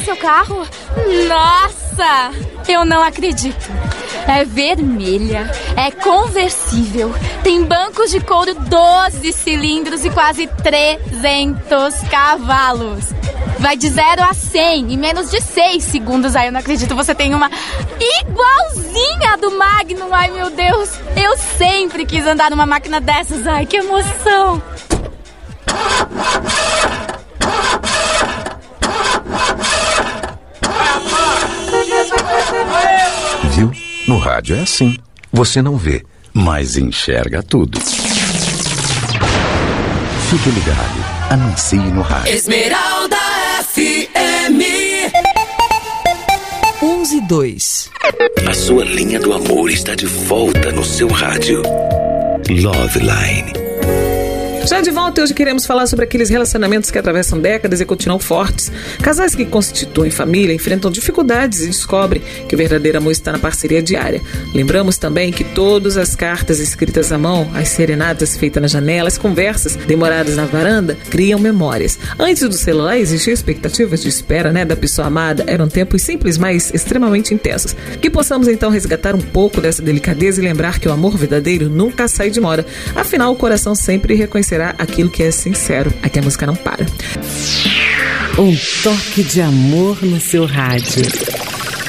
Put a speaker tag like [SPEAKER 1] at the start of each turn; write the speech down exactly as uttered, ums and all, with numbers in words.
[SPEAKER 1] seu carro? Nossa, eu não acredito. É vermelha, é conversível, tem bancos de couro, doze cilindros e quase trezentos cavalos. Vai de zero a cem em menos de seis segundos. Ai, eu não acredito, você tem uma igualzinha do Magnum. Ai, meu Deus, eu sempre quis andar numa máquina dessas. Ai, que emoção.
[SPEAKER 2] Viu? No rádio é assim. Você não vê, mas enxerga tudo. Fique ligado. Anuncie no rádio.
[SPEAKER 3] Esmeralda F M
[SPEAKER 4] onze e dois.
[SPEAKER 5] A sua linha do amor está de volta no seu rádio. Love Line.
[SPEAKER 4] Já de volta, hoje queremos falar sobre aqueles relacionamentos que atravessam décadas e continuam fortes. Casais que constituem família enfrentam dificuldades e descobrem que o verdadeiro amor está na parceria diária. Lembramos também que todas as cartas escritas à mão, as serenatas feitas na janela, as conversas demoradas na varanda, criam memórias. Antes do celular existiam expectativas de espera, né, da pessoa amada. Eram tempos simples, mas extremamente intensos. Que possamos então resgatar um pouco dessa delicadeza e lembrar que o amor verdadeiro nunca sai de mora. Afinal, o coração sempre reconhecerá aquilo que é sincero. Aqui a música não para.
[SPEAKER 6] Um toque de amor no seu rádio.